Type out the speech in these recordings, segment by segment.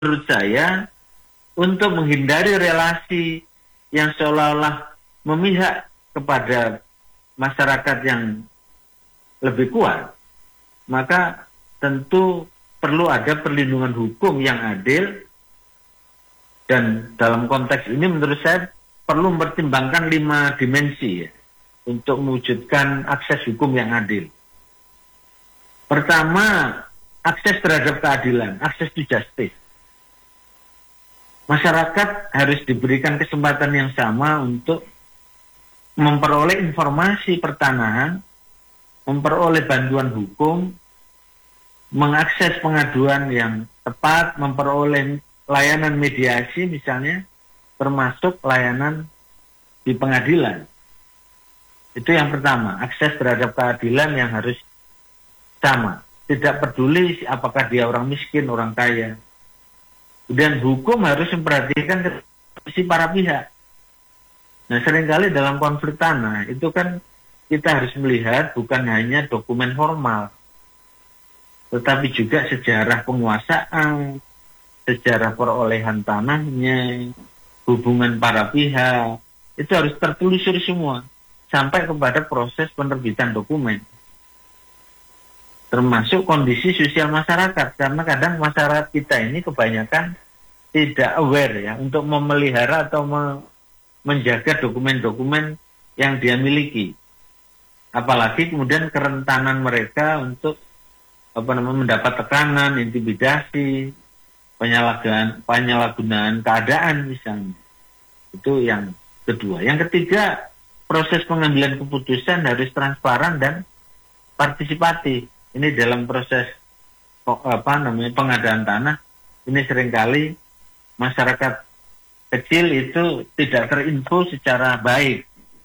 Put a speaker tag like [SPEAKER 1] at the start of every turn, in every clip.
[SPEAKER 1] menurut saya untuk menghindari relasi yang seolah-olah memihak kepada masyarakat yang lebih kuat, maka tentu perlu ada perlindungan hukum yang adil, dan dalam konteks ini menurut saya perlu mempertimbangkan 5 dimensi ya, untuk mewujudkan akses hukum yang adil. Pertama, akses terhadap keadilan, akses to justice. Masyarakat harus diberikan kesempatan yang sama untuk memperoleh informasi pertanahan, memperoleh bantuan hukum, mengakses pengaduan yang tepat, memperoleh layanan mediasi misalnya, termasuk layanan di pengadilan. Itu yang pertama, akses terhadap keadilan yang harus sama. Tidak peduli apakah dia orang miskin, orang kaya. Dan hukum harus memperhatikan kondisi para pihak. Nah, seringkali dalam konflik tanah itu kan kita harus melihat bukan hanya dokumen formal, tetapi juga sejarah penguasaan, sejarah perolehan tanahnya, hubungan para pihak. Itu harus tertelusuri semua sampai kepada proses penerbitan dokumen. Termasuk kondisi sosial masyarakat, karena kadang masyarakat kita ini kebanyakan tidak aware ya untuk memelihara atau menjaga dokumen-dokumen yang dia miliki. Apalagi kemudian kerentanan mereka untuk mendapat tekanan, intimidasi, penyalahgunaan keadaan misalnya. Itu yang kedua. Yang ketiga, proses pengambilan keputusan harus transparan dan partisipatif. Ini dalam proses pengadaan tanah, ini seringkali masyarakat kecil itu tidak terinfo secara baik.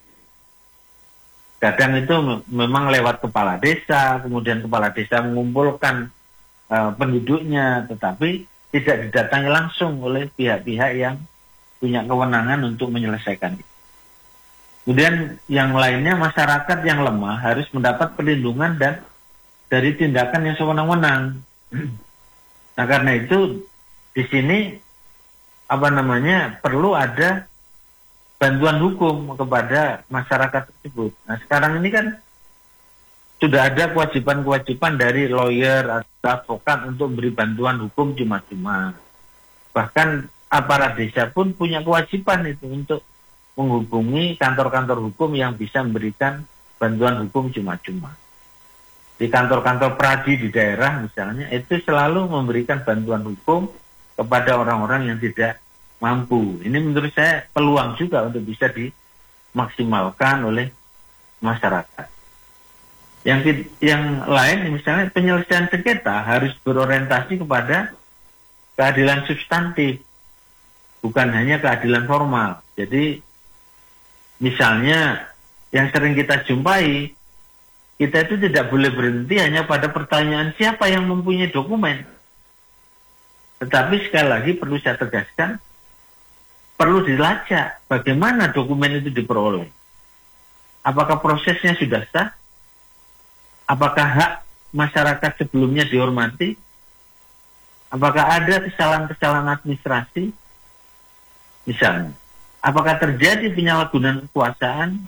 [SPEAKER 1] Kadang itu memang lewat kepala desa, kemudian kepala desa mengumpulkan penduduknya, tetapi tidak didatangi langsung oleh pihak-pihak yang punya kewenangan untuk menyelesaikan itu. Kemudian yang lainnya, masyarakat yang lemah harus mendapat perlindungan dan dari tindakan yang sewenang-wenang. Nah, karena itu di sini perlu ada bantuan hukum kepada masyarakat tersebut. Nah, sekarang ini kan sudah ada kewajiban-kewajiban dari lawyer atau advokat untuk memberi bantuan hukum cuma-cuma. Bahkan aparat desa pun punya kewajiban itu untuk menghubungi kantor-kantor hukum yang bisa memberikan bantuan hukum cuma-cuma. Di kantor-kantor pradi di daerah misalnya, itu selalu memberikan bantuan hukum kepada orang-orang yang tidak mampu. Ini menurut saya peluang juga untuk bisa dimaksimalkan oleh masyarakat. Yang lain misalnya penyelesaian sengketa harus berorientasi kepada keadilan substantif, bukan hanya keadilan formal. Jadi misalnya yang sering kita jumpai, kita itu tidak boleh berhenti hanya pada pertanyaan siapa yang mempunyai dokumen. Tetapi sekali lagi perlu saya tegaskan, perlu dilacak bagaimana dokumen itu diperoleh. Apakah prosesnya sudah sah? Apakah hak masyarakat sebelumnya dihormati? Apakah ada kesalahan-kesalahan administrasi? Misalnya, apakah terjadi penyalahgunaan kekuasaan?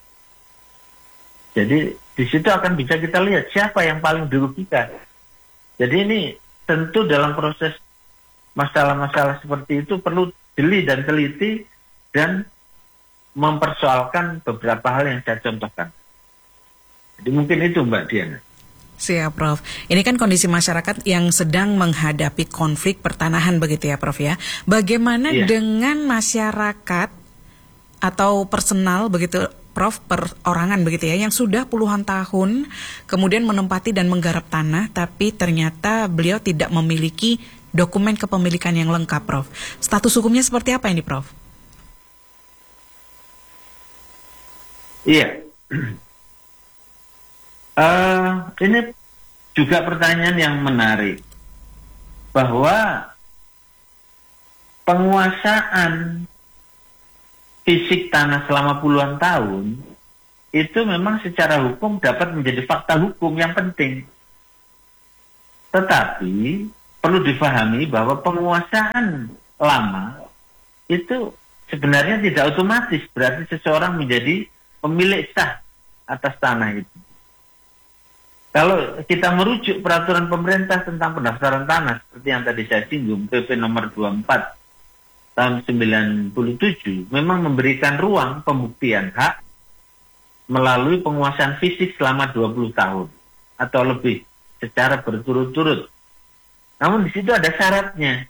[SPEAKER 1] Jadi di situ akan bisa kita lihat siapa yang paling dirugikan. Jadi ini tentu dalam proses masalah-masalah seperti itu perlu jeli dan teliti dan mempersoalkan beberapa hal yang saya contohkan. Jadi mungkin itu Mbak Diana.
[SPEAKER 2] Siap, Prof. Ini kan kondisi masyarakat yang sedang menghadapi konflik pertanahan begitu ya, Prof ya. Bagaimana dengan masyarakat atau personal begitu, Prof, perorangan begitu ya, yang sudah puluhan tahun kemudian menempati dan menggarap tanah, tapi ternyata beliau tidak memiliki dokumen kepemilikan yang lengkap, Prof. Status hukumnya seperti apa ini, Prof?
[SPEAKER 1] Iya. Ini juga pertanyaan yang menarik, bahwa penguasaan fisik tanah selama puluhan tahun itu memang secara hukum dapat menjadi fakta hukum yang penting. Tetapi perlu difahami bahwa penguasaan lama itu sebenarnya tidak otomatis berarti seseorang menjadi pemilik sah atas tanah itu. Kalau kita merujuk peraturan pemerintah tentang pendaftaran tanah seperti yang tadi saya singgung, PP nomor 24 tahun 97, memang memberikan ruang pembuktian hak melalui penguasaan fisik selama 20 tahun atau lebih secara berturut-turut. Namun di situ ada syaratnya.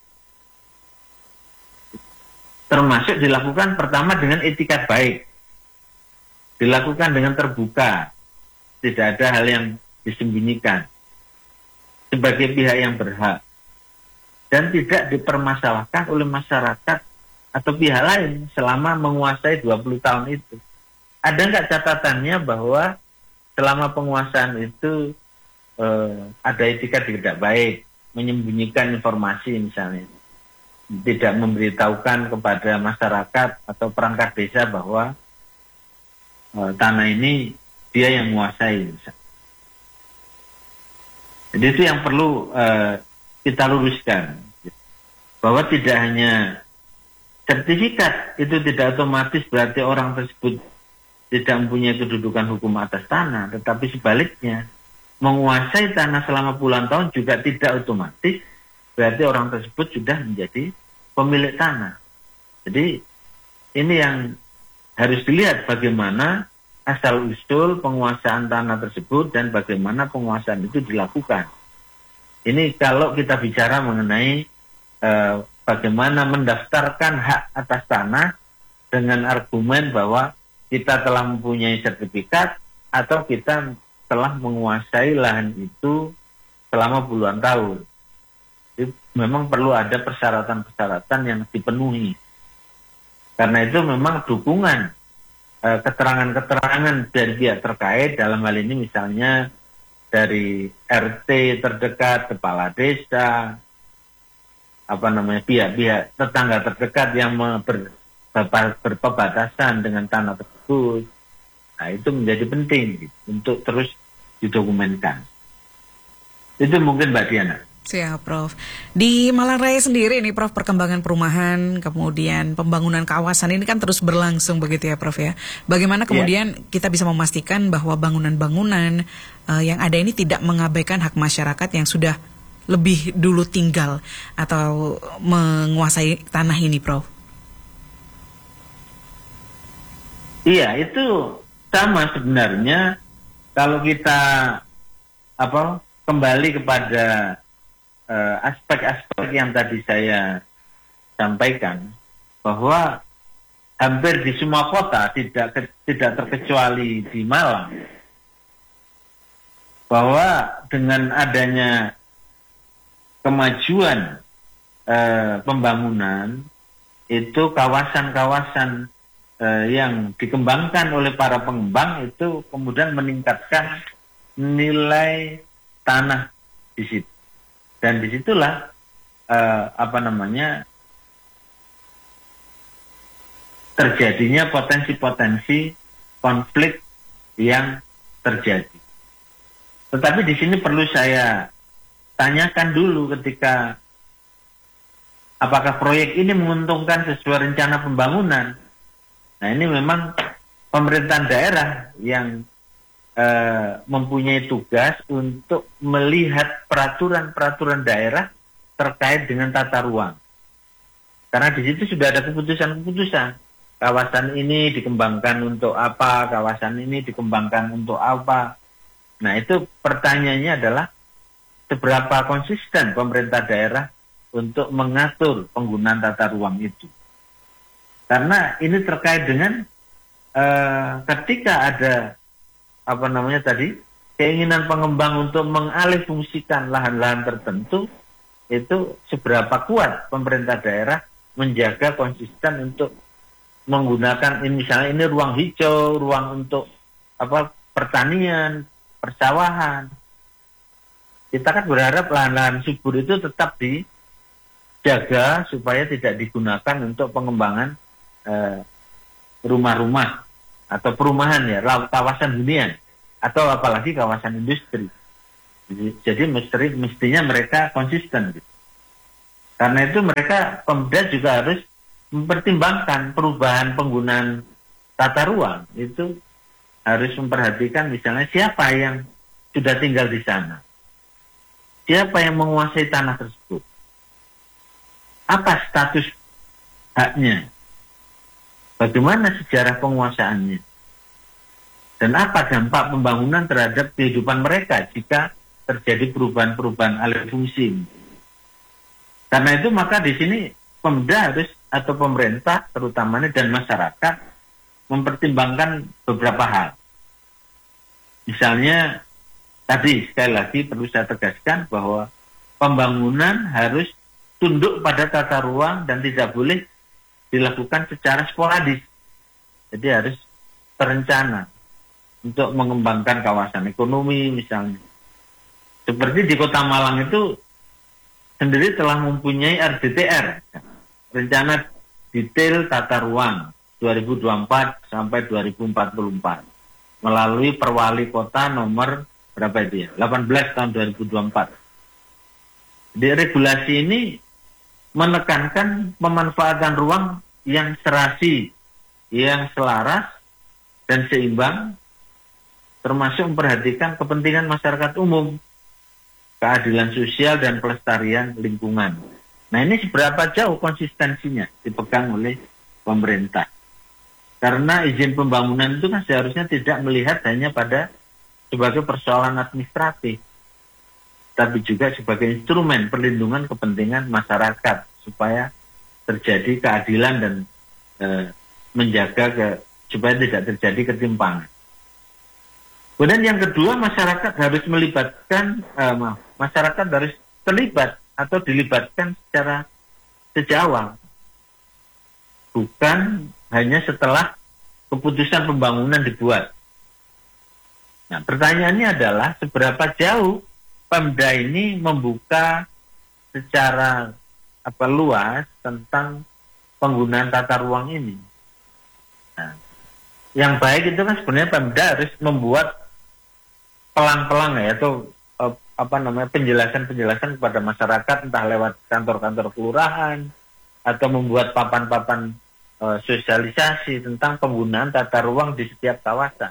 [SPEAKER 1] Termasuk dilakukan pertama dengan etikat baik. Dilakukan dengan terbuka. Tidak ada hal yang disembunyikan. Sebagai pihak yang berhak. Dan tidak dipermasalahkan oleh masyarakat atau pihak lain selama menguasai 20 tahun itu. Ada nggak catatannya bahwa selama penguasaan itu ada etikat tidak baik, menyembunyikan informasi misalnya, tidak memberitahukan kepada masyarakat atau perangkat desa bahwa tanah ini dia yang menguasai misalnya. Jadi itu yang perlu kita luruskan, bahwa tidak hanya sertifikat itu tidak otomatis berarti orang tersebut tidak mempunyai kedudukan hukum atas tanah, tetapi sebaliknya menguasai tanah selama puluhan tahun juga tidak otomatis berarti orang tersebut sudah menjadi pemilik tanah. Jadi ini yang harus dilihat bagaimana asal-usul penguasaan tanah tersebut dan bagaimana penguasaan itu dilakukan. Ini kalau kita bicara mengenai bagaimana mendaftarkan hak atas tanah dengan argumen bahwa kita telah mempunyai sertifikat atau kita telah menguasai lahan itu selama puluhan tahun. Jadi memang perlu ada persyaratan-persyaratan yang dipenuhi. Karena itu memang dukungan keterangan-keterangan dari pihak terkait dalam hal ini misalnya dari RT terdekat, kepala desa, pihak-pihak tetangga terdekat yang berpebatasan dengan tanah tersebut. Nah, itu menjadi penting gitu, untuk terus didokumenkan. Itu mungkin Mbak Diana.
[SPEAKER 2] Siap, Prof. Di Malang Raya sendiri nih, Prof, perkembangan perumahan, kemudian pembangunan kawasan ini kan terus berlangsung begitu ya, Prof ya. Bagaimana kemudian kita bisa memastikan bahwa bangunan-bangunan yang ada ini tidak mengabaikan hak masyarakat yang sudah lebih dulu tinggal atau menguasai tanah ini, Prof?
[SPEAKER 1] Iya, itu sama sebenarnya kalau kita kembali kepada aspek-aspek yang tadi saya sampaikan, bahwa hampir di semua kota tidak terkecuali di Malang, bahwa dengan adanya kemajuan pembangunan itu kawasan-kawasan yang dikembangkan oleh para pengembang itu kemudian meningkatkan nilai tanah di situ. Dan disitulah terjadinya potensi-potensi konflik yang terjadi. Tetapi di sini perlu saya tanyakan dulu ketika apakah proyek ini menguntungkan sesuai rencana pembangunan. Nah, ini memang pemerintahan daerah yang mempunyai tugas untuk melihat peraturan-peraturan daerah terkait dengan tata ruang. Karena di situ sudah ada keputusan-keputusan. Kawasan ini dikembangkan untuk apa, kawasan ini dikembangkan untuk apa. Nah, itu pertanyaannya adalah seberapa konsisten pemerintah daerah untuk mengatur penggunaan tata ruang itu. Karena ini terkait dengan ketika ada keinginan pengembang untuk mengalihfungsikan lahan-lahan tertentu, itu seberapa kuat pemerintah daerah menjaga konsisten untuk menggunakan misalnya ini ruang hijau, ruang untuk pertanian, persawahan. Kita kan berharap lahan-lahan subur itu tetap dijaga supaya tidak digunakan untuk pengembangan rumah-rumah atau perumahan ya, kawasan hunian atau apalagi kawasan industri. Jadi mestinya mereka konsisten. Gitu. Karena itu Pemda juga harus mempertimbangkan perubahan penggunaan tata ruang. Itu harus memperhatikan misalnya siapa yang sudah tinggal di sana. Siapa yang menguasai tanah tersebut. Apa status haknya. Bagaimana sejarah penguasaannya. Dan apa dampak pembangunan terhadap kehidupan mereka jika terjadi perubahan-perubahan alih fungsi. Karena itu maka di sini Pemda harus atau pemerintah terutamanya dan masyarakat mempertimbangkan beberapa hal. Misalnya tadi sekali lagi perlu saya tegaskan bahwa pembangunan harus tunduk pada tata ruang dan tidak boleh dilakukan secara sporadis. Jadi harus terencana untuk mengembangkan kawasan ekonomi misalnya. Seperti di Kota Malang itu sendiri telah mempunyai RDTR, Rencana Detail Tata Ruang 2024 sampai 2044, melalui Perwali Kota nomor berapa itu ya? 18 tahun 2024. Di regulasi ini menekankan pemanfaatan ruang yang serasi, yang selaras dan seimbang, termasuk memperhatikan kepentingan masyarakat umum, keadilan sosial dan pelestarian lingkungan. Nah, ini seberapa jauh konsistensinya dipegang oleh pemerintah. Karena izin pembangunan itu kan seharusnya tidak melihat hanya pada sebagai persoalan administratif, tapi juga sebagai instrumen perlindungan kepentingan masyarakat supaya terjadi keadilan dan menjaga supaya tidak terjadi ketimpangan. Kemudian yang kedua, masyarakat harus terlibat atau dilibatkan secara sejak awal, bukan hanya setelah keputusan pembangunan dibuat. Nah, pertanyaannya adalah seberapa jauh Pemda ini membuka secara luas tentang penggunaan tata ruang ini. Nah, yang baik itu kan sebenarnya Pemda harus membuat pelang-pelang ya, atau penjelasan-penjelasan kepada masyarakat, entah lewat kantor-kantor kelurahan atau membuat papan-papan sosialisasi tentang penggunaan tata ruang di setiap kawasan.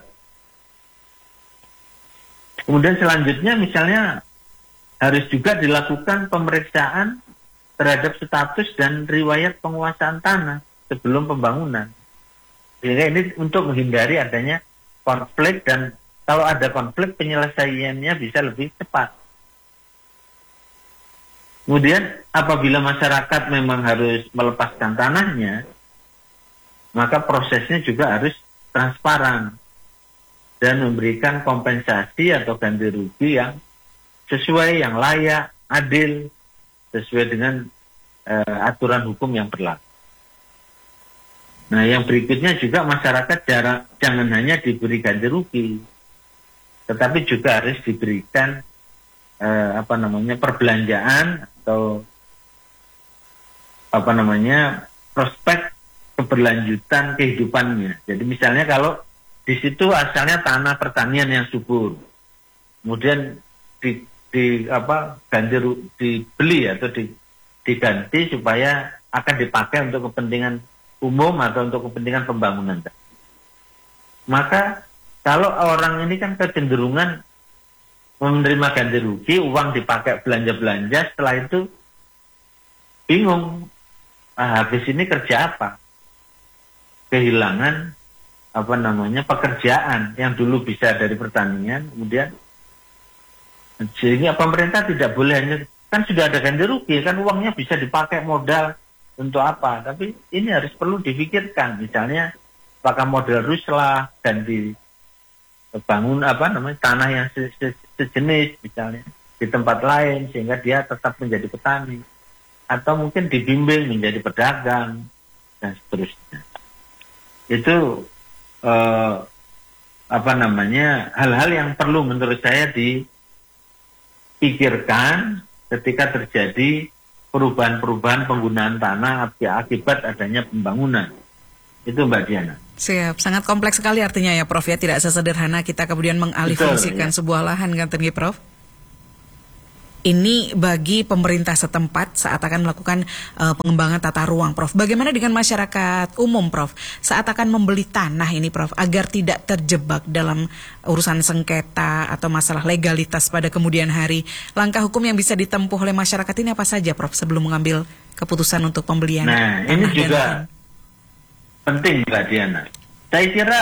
[SPEAKER 1] Kemudian selanjutnya misalnya harus juga dilakukan pemeriksaan terhadap status dan riwayat penguasaan tanah sebelum pembangunan. Sehingga ini untuk menghindari adanya konflik, dan kalau ada konflik penyelesaiannya bisa lebih cepat. Kemudian apabila masyarakat memang harus melepaskan tanahnya, maka prosesnya juga harus transparan dan memberikan kompensasi atau ganti rugi yang sesuai, yang layak, adil, sesuai dengan aturan hukum yang berlaku. Nah, yang berikutnya juga masyarakat jangan hanya diberi ganti rugi, tetapi juga harus diberikan perbelanjaan atau prospek keberlanjutan kehidupannya. Jadi misalnya kalau di situ asalnya tanah pertanian yang subur, kemudian dibeli atau diganti supaya akan dipakai untuk kepentingan umum atau untuk kepentingan pembangunan. Maka kalau orang ini kan kecenderungan menerima ganti rugi, uang dipakai belanja-belanja, setelah itu bingung, habis ini kerja apa? Kehilangan pekerjaan yang dulu bisa dari pertanian, kemudian sehingga pemerintah tidak boleh hanya, kan sudah ada ganti rugi, kan uangnya bisa dipakai modal untuk apa, tapi ini harus perlu dipikirkan, misalnya apakah model ruslah dan dibangun tanah yang sejenis misalnya di tempat lain sehingga dia tetap menjadi petani, atau mungkin dibimbing menjadi pedagang dan seterusnya. Itu hal-hal yang perlu menurut saya dipikirkan ketika terjadi perubahan-perubahan penggunaan tanah akibat adanya pembangunan. Itu Mbak Diana.
[SPEAKER 2] Siap, sangat kompleks sekali artinya ya Prof ya, tidak sesederhana kita kemudian mengalihfungsikan sebuah lahan kan Prof? Ini bagi pemerintah setempat saat akan melakukan pengembangan tata ruang, Prof. Bagaimana dengan masyarakat umum, Prof? Saat akan membeli tanah ini, Prof, agar tidak terjebak dalam urusan sengketa atau masalah legalitas pada kemudian hari. Langkah hukum yang bisa ditempuh oleh masyarakat ini apa saja, Prof, sebelum mengambil keputusan untuk pembelian
[SPEAKER 1] Nah,
[SPEAKER 2] tanah
[SPEAKER 1] ini
[SPEAKER 2] dan
[SPEAKER 1] juga
[SPEAKER 2] lahan?
[SPEAKER 1] penting, Mbak Diana. Saya kira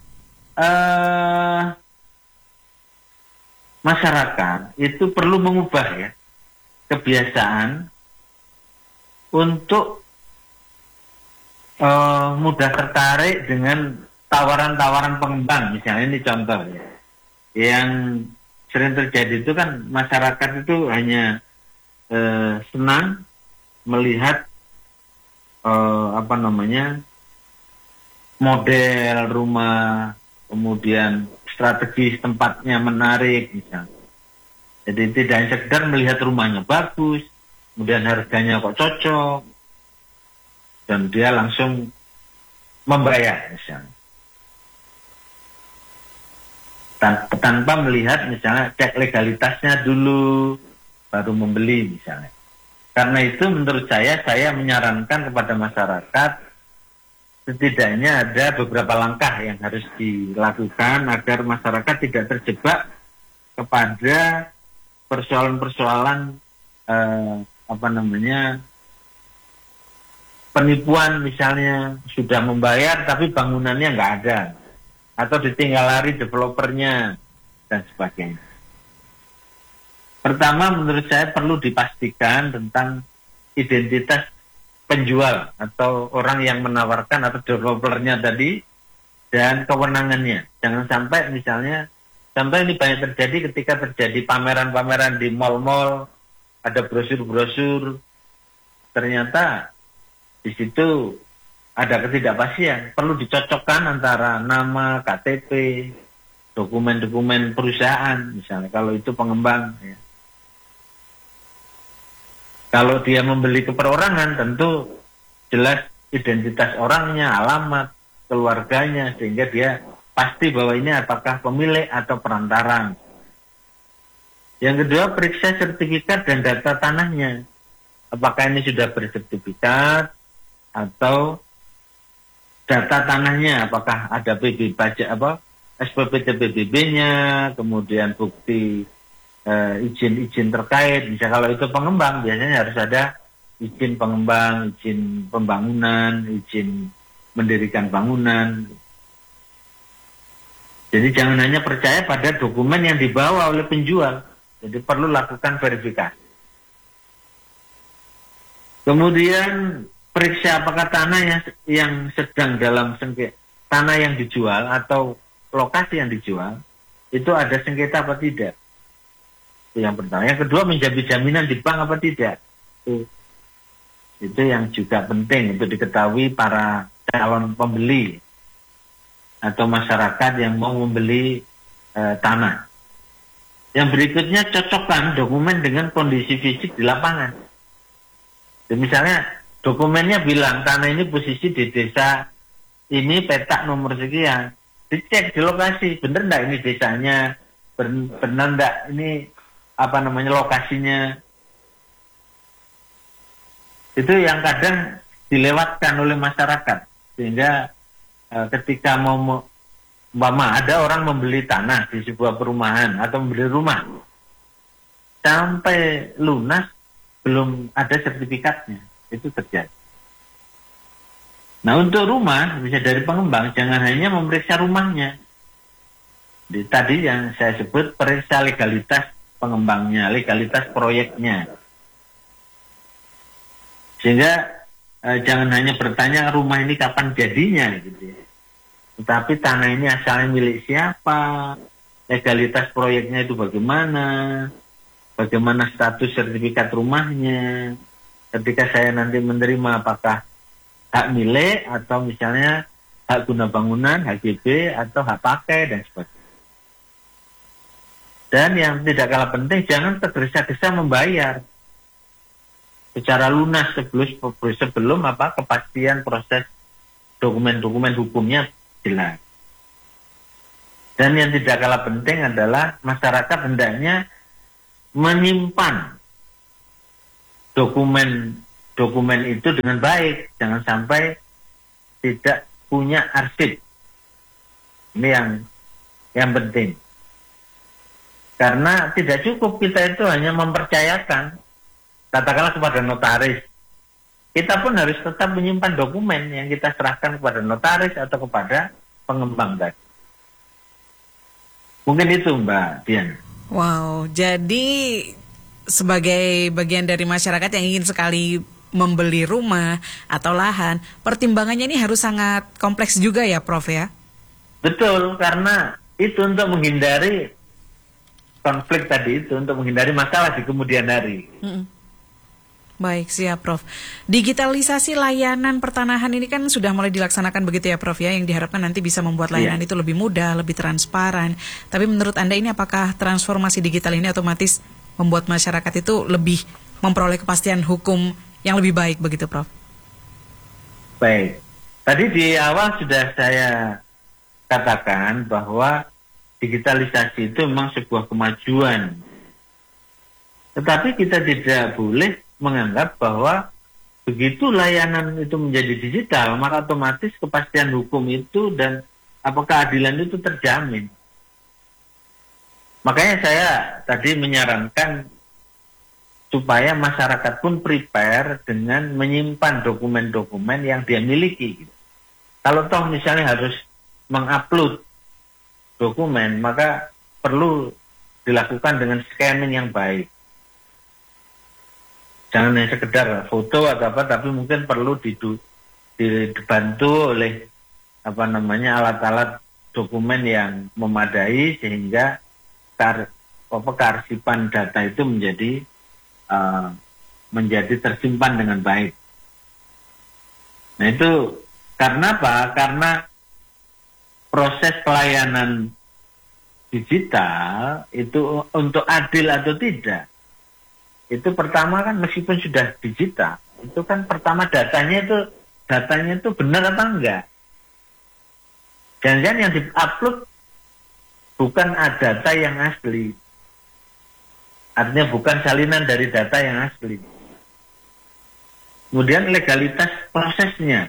[SPEAKER 1] masyarakat itu perlu mengubah ya kebiasaan untuk mudah tertarik dengan tawaran-tawaran pengembang. Misalnya ini contoh ya, yang sering terjadi itu kan masyarakat itu hanya senang melihat model rumah, kemudian strategis tempatnya menarik misalnya. Jadi tidak hanya sekedar melihat rumahnya bagus, kemudian harganya kok cocok, dan dia langsung membayar misalnya. Tanpa melihat misalnya cek legalitasnya dulu, baru membeli misalnya. Karena itu menurut saya menyarankan kepada masyarakat setidaknya ada beberapa langkah yang harus dilakukan agar masyarakat tidak terjebak kepada persoalan-persoalan penipuan, misalnya sudah membayar tapi bangunannya nggak ada, atau ditinggal lari developernya dan sebagainya. Pertama, menurut saya perlu dipastikan tentang identitas penjual atau orang yang menawarkan atau developernya tadi dan kewenangannya. Jangan sampai misalnya, sampai ini banyak terjadi ketika terjadi pameran-pameran di mal-mal, ada brosur-brosur, ternyata di situ ada ketidakpastian. Perlu dicocokkan antara nama, KTP, dokumen-dokumen perusahaan, misalnya kalau itu pengembang. Ya. Kalau dia membeli ke perorangan, tentu jelas identitas orangnya, alamat, keluarganya, sehingga dia pasti bahwa ini apakah pemilik atau perantaraan. Yang kedua, periksa sertifikat dan data tanahnya. Apakah ini sudah bersertifikat atau data tanahnya, apakah ada PB pajak SPPT PBB-nya, kemudian bukti izin-izin terkait. Bisa kalau itu pengembang biasanya harus ada izin pengembang, izin pembangunan, izin mendirikan bangunan. Jadi jangan hanya percaya pada dokumen yang dibawa oleh penjual. Jadi perlu lakukan verifikasi. Kemudian periksa apakah tanah yang sedang dalam sengketa, tanah yang dijual atau lokasi yang dijual itu ada sengketa apa tidak. Itu yang pertama. Yang kedua, menjamin jaminan di bank apa tidak. Itu yang juga penting untuk diketahui para calon pembeli atau masyarakat yang mau membeli tanah. Yang berikutnya, cocokkan dokumen dengan kondisi fisik di lapangan. Jadi misalnya dokumennya bilang tanah ini posisi di desa ini, petak nomor sekian. Dicek di lokasi, benar enggak ini desanya, benar enggak ini lokasinya. Itu yang kadang dilewatkan oleh masyarakat, sehingga ketika ada orang membeli tanah di sebuah perumahan atau membeli rumah, sampai lunas belum ada sertifikatnya, itu terjadi. Nah, untuk rumah bisa dari pengembang, jangan hanya memeriksa rumahnya. Tadi yang saya sebut, periksa legalitas pengembangnya, legalitas proyeknya. Sehingga jangan hanya bertanya rumah ini kapan jadinya, gitu ya. Tetapi tanah ini asalnya milik siapa, legalitas proyeknya itu bagaimana status sertifikat rumahnya. Ketika saya nanti menerima, apakah hak milik atau misalnya hak guna bangunan, HGB, atau hak pakai, dan sebagainya. Dan yang tidak kalah penting, jangan tergesa-gesa membayar secara lunas sebelum kepastian proses dokumen-dokumen hukumnya jelas. Dan yang tidak kalah penting adalah masyarakat hendaknya menyimpan dokumen itu dengan baik, jangan sampai tidak punya arsip. Ini yang penting. Karena tidak cukup kita itu hanya mempercayakan, katakanlah kepada notaris. Kita pun harus tetap menyimpan dokumen yang kita serahkan kepada notaris atau kepada pengembang tadi. Mungkin itu Mbak Dian.
[SPEAKER 2] Wow, jadi sebagai bagian dari masyarakat yang ingin sekali membeli rumah atau lahan, pertimbangannya ini harus sangat kompleks juga ya Prof ya?
[SPEAKER 1] Betul, karena itu untuk menghindari konflik tadi itu, untuk menghindari masalah di kemudian hari.
[SPEAKER 2] Baik, siap Prof. Digitalisasi layanan pertanahan ini kan sudah mulai dilaksanakan begitu ya Prof ya, yang diharapkan nanti bisa membuat layanan itu lebih mudah, lebih transparan. Tapi menurut Anda ini apakah transformasi digital ini otomatis membuat masyarakat itu lebih memperoleh kepastian hukum yang lebih baik begitu Prof?
[SPEAKER 1] Baik, tadi di awal sudah saya katakan bahwa digitalisasi itu memang sebuah kemajuan. Tetapi kita tidak boleh menganggap bahwa begitu layanan itu menjadi digital, maka otomatis kepastian hukum itu dan keadilan itu terjamin. Makanya saya tadi menyarankan supaya masyarakat pun prepare dengan menyimpan dokumen-dokumen yang dia miliki. Kalau toh misalnya harus mengupload dokumen, maka perlu dilakukan dengan scanning yang baik. Jangan hanya sekedar foto atau apa, tapi mungkin perlu dibantu oleh alat-alat dokumen yang memadai sehingga kearsipan data itu menjadi tersimpan dengan baik. Nah itu karena apa? Karena proses pelayanan digital itu untuk adil atau tidak, itu pertama kan meskipun sudah digital, itu kan pertama datanya itu benar apa enggak. Jangan-jangan yang di-upload bukan data yang asli. Artinya bukan salinan dari data yang asli. Kemudian legalitas prosesnya.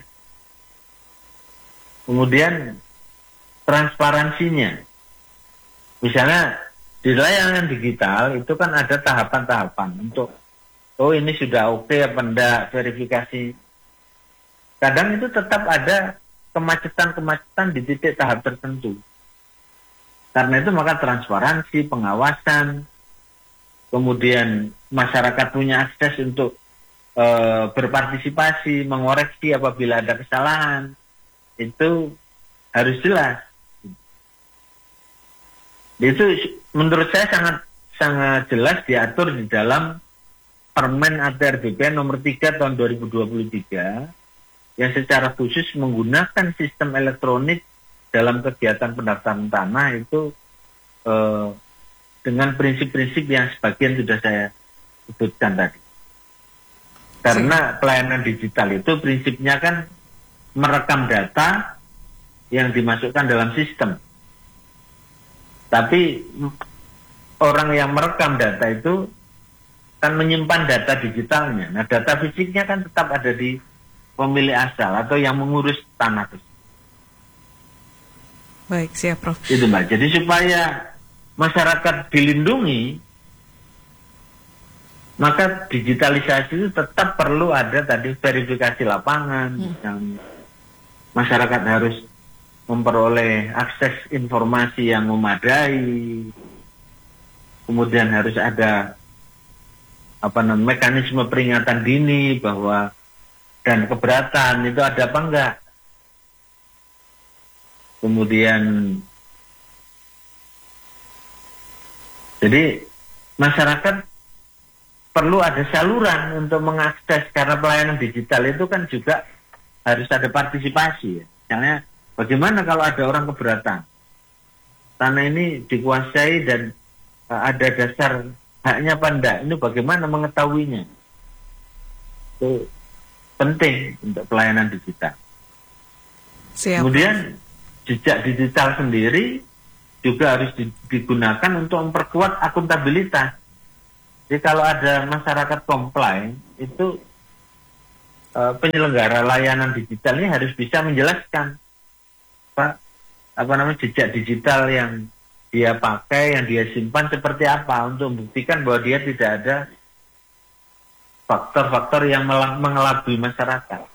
[SPEAKER 1] Kemudian transparansinya. Misalnya di layanan digital itu kan ada tahapan-tahapan untuk ini sudah oke apa enggak, verifikasi. Kadang itu tetap ada kemacetan-kemacetan di titik tahap tertentu. Karena itu maka transparansi, pengawasan, kemudian masyarakat punya akses untuk berpartisipasi, mengoreksi apabila ada kesalahan, itu harus jelas. Itu menurut saya sangat jelas diatur di dalam Permen ATR BPN nomor 3 tahun 2023 yang secara khusus menggunakan sistem elektronik dalam kegiatan pendaftaran tanah itu dengan prinsip-prinsip yang sebagian sudah saya sebutkan tadi. Karena pelayanan digital itu prinsipnya kan merekam data yang dimasukkan dalam sistem. Tapi orang yang merekam data itu kan menyimpan data digitalnya. Nah, data fisiknya kan tetap ada di pemilik asal atau yang mengurus tanah itu.
[SPEAKER 2] Baik, siap Prof.
[SPEAKER 1] Itu Mbak. Jadi supaya masyarakat dilindungi, maka digitalisasi itu tetap perlu ada tadi verifikasi lapangan, yang masyarakat harus memperoleh akses informasi yang memadai, kemudian harus ada mekanisme peringatan dini bahwa dan keberatan itu ada apa enggak. Kemudian jadi masyarakat perlu ada saluran untuk mengakses, karena pelayanan digital itu kan juga harus ada partisipasi ya. Misalnya bagaimana kalau ada orang keberatan? Tanah ini dikuasai dan ada dasar haknya apa enggak? Ini bagaimana mengetahuinya? Itu penting untuk pelayanan digital.
[SPEAKER 2] Siap.
[SPEAKER 1] Kemudian jejak digital sendiri juga harus digunakan untuk memperkuat akuntabilitas. Jadi kalau ada masyarakat comply, itu penyelenggara layanan digital ini harus bisa menjelaskan jejak digital yang dia pakai, yang dia simpan seperti apa, untuk membuktikan bahwa dia tidak ada faktor-faktor yang mengelabui masyarakat.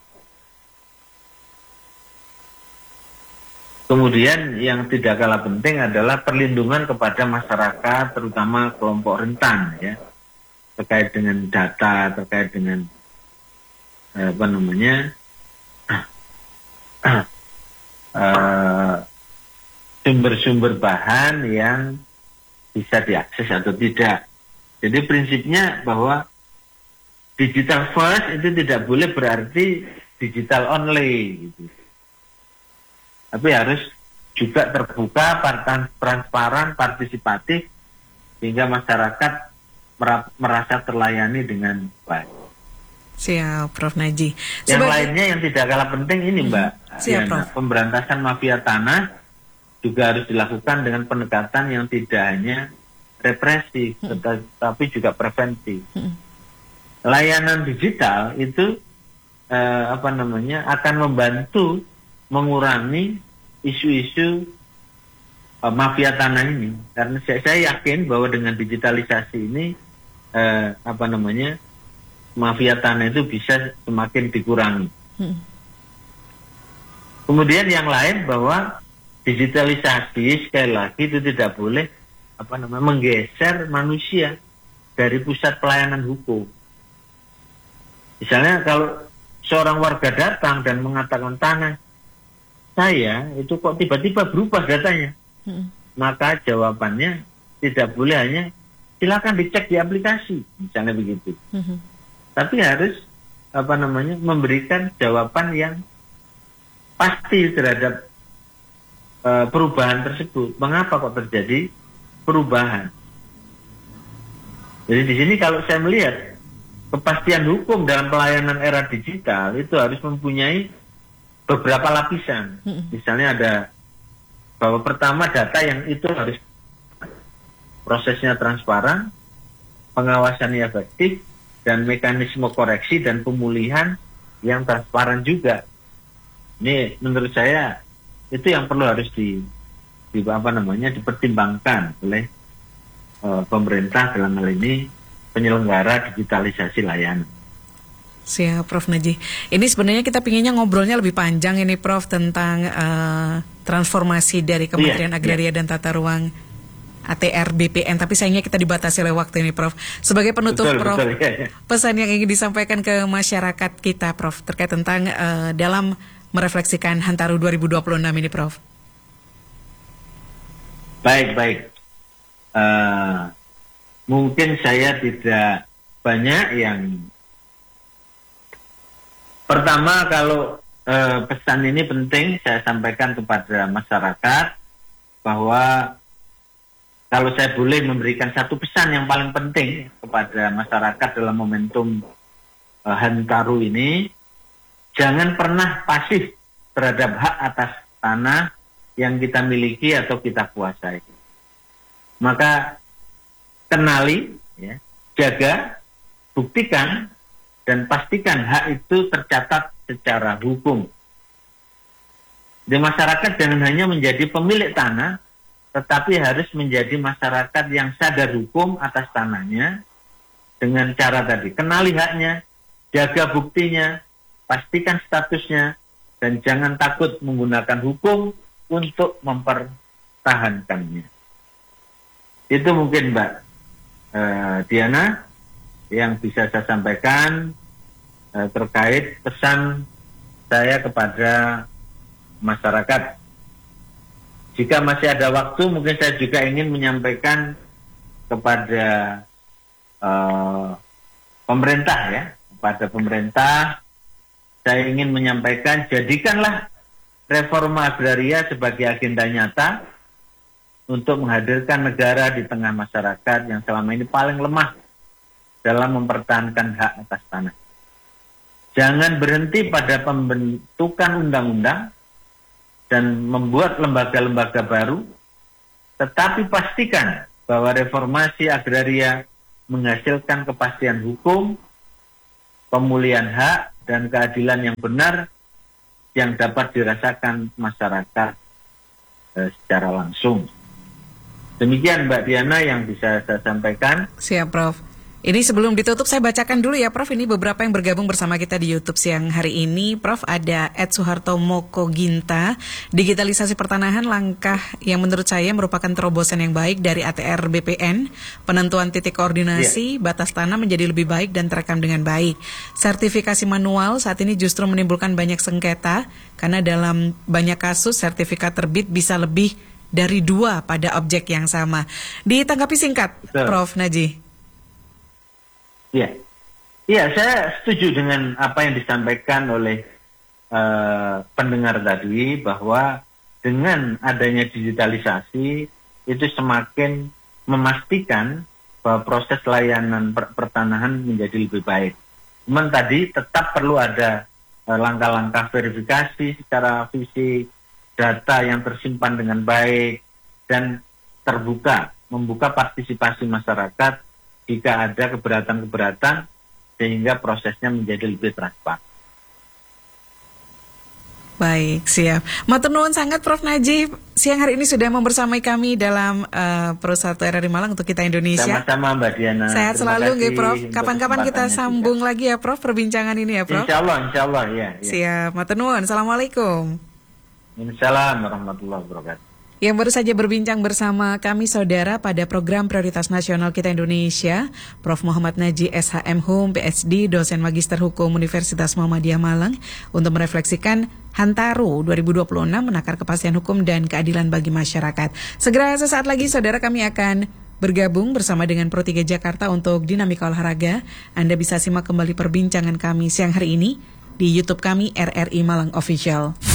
[SPEAKER 1] Kemudian yang tidak kalah penting adalah perlindungan kepada masyarakat, terutama kelompok rentan, ya, terkait dengan data, terkait dengan sumber-sumber bahan yang bisa diakses atau tidak. Jadi prinsipnya bahwa digital first itu tidak boleh berarti digital only, gitu. Tapi harus juga terbuka, transparan, partisipatif, sehingga masyarakat merasa terlayani dengan baik.
[SPEAKER 2] Siap, Prof. Naji.
[SPEAKER 1] Yang lainnya yang tidak kalah penting ini, Mbak.
[SPEAKER 2] Siap, Prof.
[SPEAKER 1] Pemberantasan mafia tanah juga harus dilakukan dengan pendekatan yang tidak hanya represif, tetapi juga preventif. Layanan digital itu akan membantu mengurangi isu-isu mafia tanah ini, karena saya yakin bahwa dengan digitalisasi ini mafia tanah itu bisa semakin dikurangi. Kemudian yang lain bahwa digitalisasi sekali lagi itu tidak boleh menggeser manusia dari pusat pelayanan hukum. Misalnya kalau seorang warga datang dan mengatakan tanah saya itu kok tiba-tiba berubah datanya, maka jawabannya tidak boleh hanya silakan dicek di aplikasi, misalnya begitu. Tapi harus memberikan jawaban yang pasti terhadap perubahan tersebut. Mengapa kok terjadi perubahan? Jadi di sini kalau saya melihat kepastian hukum dalam pelayanan era digital itu harus mempunyai beberapa lapisan. Misalnya ada bahwa pertama data yang itu harus prosesnya transparan, pengawasannya efektif, dan mekanisme koreksi dan pemulihan yang transparan juga. Ini menurut saya itu yang perlu harus dipertimbangkan oleh pemerintah dalam hal ini penyelenggara digitalisasi layanan.
[SPEAKER 2] Siap, Prof. Naji. Ini sebenarnya kita pinginnya ngobrolnya lebih panjang ini, Prof, tentang transformasi dari Kementerian Agraria dan Tata Ruang ATR BPN, tapi sayangnya kita dibatasi oleh waktu ini, Prof. Sebagai penutup, Prof, pesan yang ingin disampaikan ke masyarakat kita, Prof, terkait tentang dalam merefleksikan Hantaru 2026 ini, Prof.
[SPEAKER 1] Baik. Mungkin saya tidak banyak yang pertama, kalau pesan ini penting saya sampaikan kepada masyarakat bahwa kalau saya boleh memberikan satu pesan yang paling penting kepada masyarakat dalam momentum Hantaru ini, jangan pernah pasif terhadap hak atas tanah yang kita miliki atau kita kuasai. Maka kenali, ya, jaga, buktikan, dan pastikan hak itu tercatat secara hukum. Di masyarakat jangan hanya menjadi pemilik tanah, tetapi harus menjadi masyarakat yang sadar hukum atas tanahnya dengan cara tadi. Kenali haknya, jaga buktinya, pastikan statusnya, dan jangan takut menggunakan hukum untuk mempertahankannya. Itu mungkin Mbak Diana yang bisa saya sampaikan terkait pesan saya kepada masyarakat. Jika masih ada waktu, mungkin saya juga ingin menyampaikan kepada pemerintah, ya, kepada pemerintah, saya ingin menyampaikan, jadikanlah reforma agraria sebagai agenda nyata untuk menghadirkan negara di tengah masyarakat yang selama ini paling lemah dalam mempertahankan hak atas tanah. Jangan berhenti pada pembentukan undang-undang dan membuat lembaga-lembaga baru, tetapi pastikan bahwa reformasi agraria menghasilkan kepastian hukum, pemulihan hak, dan keadilan yang benar yang dapat dirasakan masyarakat secara langsung. Demikian Mbak Diana yang bisa saya sampaikan.
[SPEAKER 2] Siap, Prof. Ini sebelum ditutup saya bacakan dulu ya Prof, ini beberapa yang bergabung bersama kita di YouTube siang hari ini. Prof, ada Ed Suharto Moko Ginta, digitalisasi pertanahan langkah yang menurut saya merupakan terobosan yang baik dari ATR BPN, penentuan titik koordinasi, batas tanah menjadi lebih baik dan terekam dengan baik. Sertifikasi manual saat ini justru menimbulkan banyak sengketa, karena dalam banyak kasus sertifikat terbit bisa lebih dari 2 pada objek yang sama. Ditanggapi singkat,
[SPEAKER 1] Betul.
[SPEAKER 2] Prof Naji.
[SPEAKER 1] Iya, saya setuju dengan apa yang disampaikan oleh pendengar tadi, bahwa dengan adanya digitalisasi itu semakin memastikan bahwa proses layanan pertanahan menjadi lebih baik. Cuman tadi tetap perlu ada langkah-langkah verifikasi secara fisik, data yang tersimpan dengan baik, dan terbuka, membuka partisipasi masyarakat jika ada keberatan-keberatan, sehingga prosesnya menjadi lebih transparan.
[SPEAKER 2] Baik, siap. Matur nuwun sangat Prof Najih, siang hari ini sudah membersamai kami dalam Pro1 RRI Malang untuk kita Indonesia.
[SPEAKER 1] Sama-sama Mbak Diana.
[SPEAKER 2] Sehat selalu nggih Prof. Kapan-kapan kita sambung
[SPEAKER 1] juga
[SPEAKER 2] lagi ya Prof, perbincangan ini ya Prof.
[SPEAKER 1] Insya Allah ya.
[SPEAKER 2] Siap, matur nuwun. Assalamualaikum.
[SPEAKER 1] Waalaikumsalam warahmatullahi wabarakatuh.
[SPEAKER 2] Yang baru saja berbincang bersama kami saudara pada program Prioritas Nasional Kita Indonesia, Prof Muhammad Najih SHM Hum, PhD, dosen Magister Hukum Universitas Muhammadiyah Malang, untuk merefleksikan Hantaru 2026 menakar kepastian hukum dan keadilan bagi masyarakat. Segera sesaat lagi saudara kami akan bergabung bersama dengan Pro 3 Jakarta untuk Dinamika Olahraga. Anda bisa simak kembali perbincangan kami siang hari ini di YouTube kami RRI Malang Official.